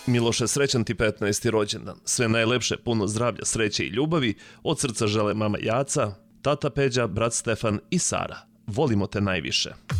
Miloše, srećan ti 15. rođendan. Sve najlepše, puno zdravlja, sreće i ljubavi. Od srca žele mama Jaca, tata Peđa, brat Stefan i Sara. Volimo te najviše.